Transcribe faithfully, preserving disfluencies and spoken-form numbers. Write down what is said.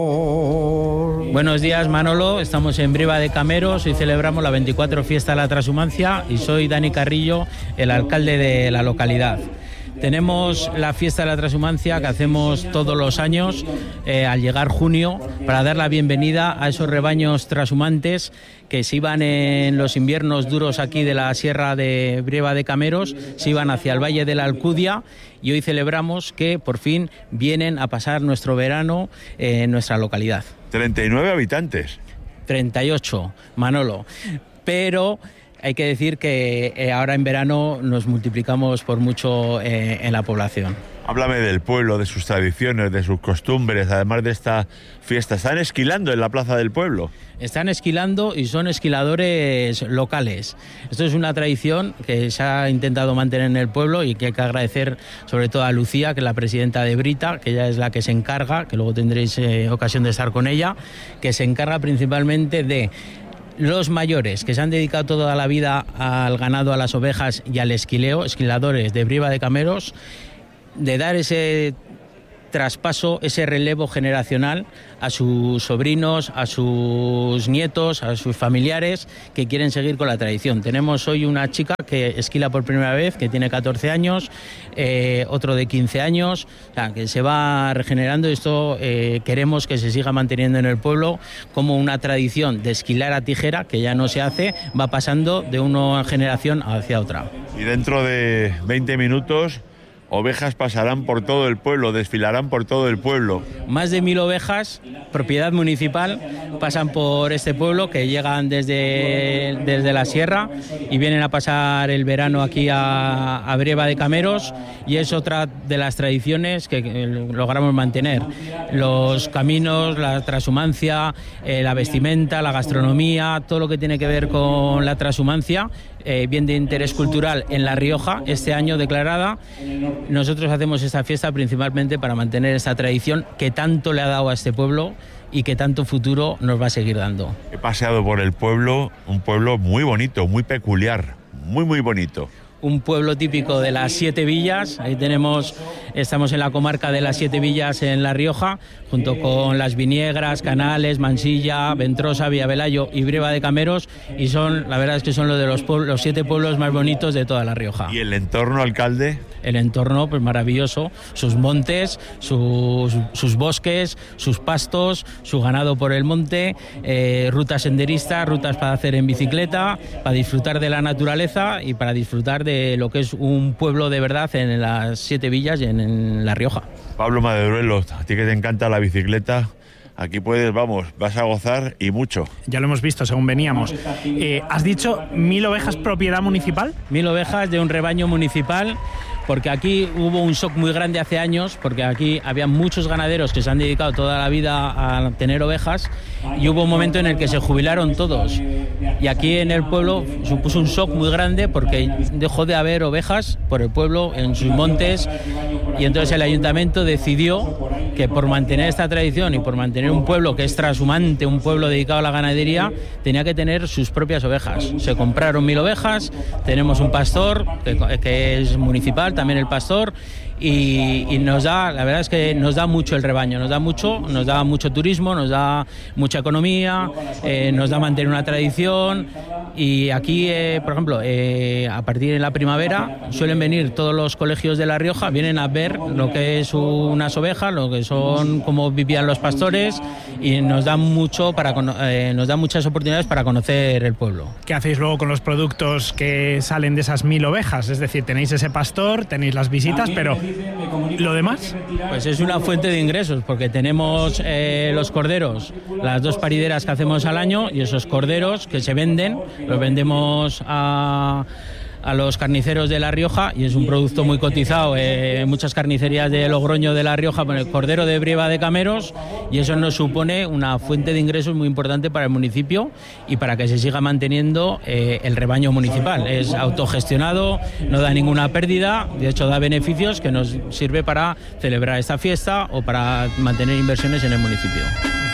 Buenos días, Manolo. Estamos en Briva de Cameros y celebramos la veinticuatro Fiesta de la Transhumancia y soy Dani Carrillo, el alcalde de la localidad. Tenemos la Fiesta de la Transhumancia que hacemos todos los años eh, al llegar junio para dar la bienvenida a esos rebaños transhumantes que se iban en los inviernos duros aquí de la Sierra de Briva de Cameros, se iban hacia el Valle de la Alcudia y hoy celebramos que por fin vienen a pasar nuestro verano en nuestra localidad. treinta y nueve habitantes. treinta y ocho, Manolo. Pero hay que decir que eh, ahora en verano nos multiplicamos por mucho eh, en la población. Háblame del pueblo, de sus tradiciones, de sus costumbres, además de esta fiesta. ¿Están esquilando en la plaza del pueblo? Están esquilando y son esquiladores locales. Esto es una tradición que se ha intentado mantener en el pueblo y que hay que agradecer sobre todo a Lucía, que es la presidenta de Brita, que ella es la que se encarga, que luego tendréis eh, ocasión de estar con ella, que se encarga principalmente de los mayores que se han dedicado toda la vida al ganado, a las ovejas y al esquileo, esquiladores de Briva de Cameros, de dar ese traspaso, ese relevo generacional a sus sobrinos, a sus nietos, a sus familiares que quieren seguir con la tradición. Tenemos hoy una chica que esquila por primera vez, que tiene catorce años, eh, otro de quince años, o sea, que se va regenerando y esto eh, queremos que se siga manteniendo en el pueblo como una tradición de esquilar a tijera, que ya no se hace, va pasando de una generación hacia otra. Y dentro de veinte minutos ovejas pasarán por todo el pueblo, desfilarán por todo el pueblo. Más de mil ovejas, propiedad municipal, pasan por este pueblo que llegan desde, desde la sierra y vienen a pasar el verano aquí a, a Briva de Cameros y es otra de las tradiciones que logramos mantener. Los caminos, la transhumancia, eh, la vestimenta, la gastronomía, todo lo que tiene que ver con la transhumancia, eh, bien de interés cultural en La Rioja, este año declarada. Nosotros hacemos esta fiesta principalmente para mantener esta tradición que tanto le ha dado a este pueblo y que tanto futuro nos va a seguir dando. He paseado por el pueblo, un pueblo muy bonito, muy peculiar, muy muy bonito. Un pueblo típico de las Siete Villas, ahí tenemos, estamos en la comarca de las Siete Villas en La Rioja, junto con Las Viñegras, Canales, Mansilla, Ventrosa, Villavelayo y Briva de Cameros, y son, la verdad es que son los de los, pueblos, los siete pueblos más bonitos de toda La Rioja. ¿Y el entorno, alcalde? El entorno, pues maravilloso, sus montes, sus, sus bosques, sus pastos, su ganado por el monte, eh, rutas senderistas, rutas para hacer en bicicleta, para disfrutar de la naturaleza y para disfrutar de lo que es un pueblo de verdad en las Siete Villas y en, en La Rioja. Pablo Maderuelo, a ti que te encanta la bicicleta, aquí puedes, vamos, vas a gozar y mucho. Ya lo hemos visto según veníamos. Eh, ¿Has dicho mil ovejas propiedad municipal? Mil ovejas de un rebaño municipal, porque aquí hubo un shock muy grande hace años, porque aquí había muchos ganaderos que se han dedicado toda la vida a tener ovejas y hubo un momento en el que se jubilaron todos. Y aquí en el pueblo supuso un shock muy grande porque dejó de haber ovejas por el pueblo, en sus montes, y entonces el ayuntamiento decidió que por mantener esta tradición y por mantener un pueblo que es transhumante, un pueblo dedicado a la ganadería, tenía que tener sus propias ovejas. Se compraron mil ovejas, tenemos un pastor que, que es municipal, también el pastor, y, y nos da, la verdad es que nos da mucho el rebaño, nos da mucho, nos da mucho turismo, nos da mucha economía, eh, nos da mantener una tradición. Y aquí, eh, por ejemplo, eh, a partir de la primavera suelen venir todos los colegios de La Rioja, vienen a ver lo que es unas ovejas, lo que son, cómo vivían los pastores, y nos dan mucho para eh, nos dan muchas oportunidades para conocer el pueblo. ¿Qué hacéis luego con los productos que salen de esas mil ovejas? Es decir, tenéis ese pastor, tenéis las visitas, pero ¿lo demás? Pues es una fuente de ingresos, porque tenemos eh, los corderos, las dos parideras que hacemos al año, y esos corderos que se venden, los vendemos a, a los carniceros de La Rioja, y es un producto muy cotizado en muchas carnicerías de Logroño, de La Rioja, con el cordero de Briva de Cameros, y eso nos supone una fuente de ingresos muy importante para el municipio y para que se siga manteniendo eh, el rebaño municipal. Es autogestionado, no da ninguna pérdida, de hecho da beneficios que nos sirve para celebrar esta fiesta o para mantener inversiones en el municipio.